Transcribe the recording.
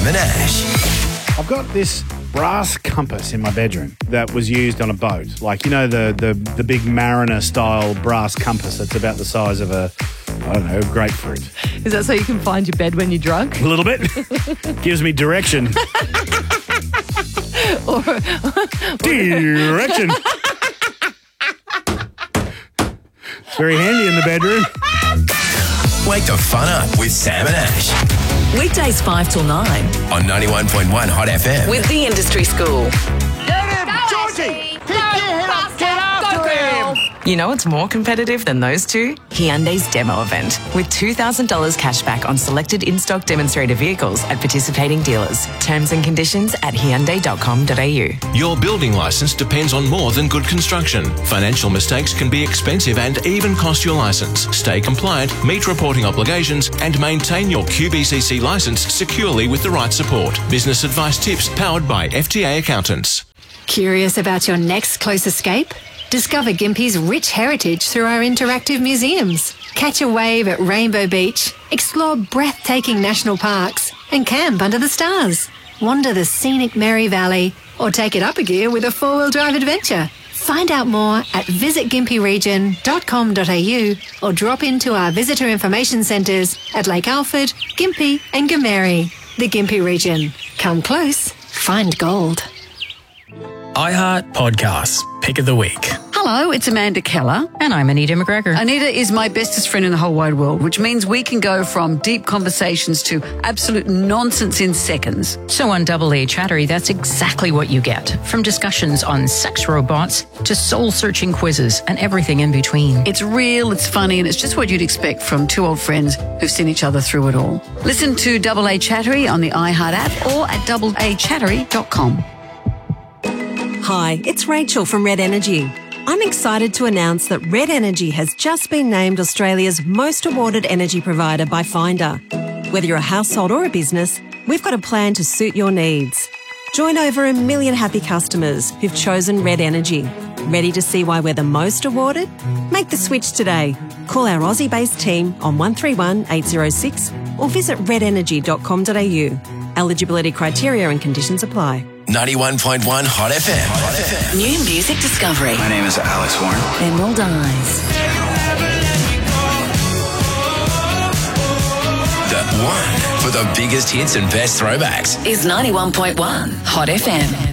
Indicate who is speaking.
Speaker 1: and Ash.
Speaker 2: I've got this brass compass in my bedroom that was used on a boat. Like, you know, the big mariner-style brass compass that's about the size of a grapefruit.
Speaker 3: Is that so you can find your bed when you're drunk?
Speaker 2: A little bit. Gives me direction. Direction. It's very handy in the bedroom.
Speaker 1: Wake the fun up with Sam and Ash.
Speaker 4: Weekdays 5 till 9.
Speaker 1: On 91.1 Hot FM.
Speaker 4: With the Industry School.
Speaker 5: Georgie! Pick your head up, get after him!
Speaker 4: You know what's more competitive than those two? Hyundai's demo event. With $2,000 cash back on selected in-stock demonstrator vehicles at participating dealers. Terms and conditions at Hyundai.com.au.
Speaker 6: Your building licence depends on more than good construction. Financial mistakes can be expensive and even cost your licence. Stay compliant, meet reporting obligations and maintain your QBCC licence securely with the right support. Business advice tips powered by FTA Accountants.
Speaker 7: Curious about your next close escape? Discover Gympie's rich heritage through our interactive museums. Catch a wave at Rainbow Beach, explore breathtaking national parks, and camp under the stars. Wander the scenic Mary Valley, or take it up a gear with a four-wheel drive adventure. Find out more at visitgympieregion.com.au or drop into our visitor information centres at Lake Alfred, Gympie and Gameri. The Gympie region. Come close, find gold.
Speaker 8: iHeart Podcasts, Pick of the Week.
Speaker 9: Hello, it's Amanda Keller.
Speaker 10: And I'm Anita McGregor.
Speaker 9: Anita is my bestest friend in the whole wide world, which means we can go from deep conversations to absolute nonsense in seconds.
Speaker 10: So on Double A Chattery, that's exactly what you get. From discussions on sex robots to soul-searching quizzes and everything in between.
Speaker 9: It's real, it's funny, and it's just what you'd expect from two old friends who've seen each other through it all. Listen to Double A Chattery on the iHeart app or at doubleachattery.com.
Speaker 11: Hi, it's Rachel from Red Energy. I'm excited to announce that Red Energy has just been named Australia's most awarded energy provider by Finder. Whether you're a household or a business, we've got a plan to suit your needs. Join over 1 million happy customers who've chosen Red Energy. Ready to see why we're the most awarded? Make the switch today. Call our Aussie-based team on 131 806 or visit redenergy.com.au. Eligibility criteria and conditions apply.
Speaker 1: 91.1 Hot FM.
Speaker 4: New music discovery.
Speaker 12: My name is Alex Warren.
Speaker 4: Emerald Eyes.
Speaker 1: The one for the biggest hits and best throwbacks
Speaker 4: Is 91.1 Hot FM.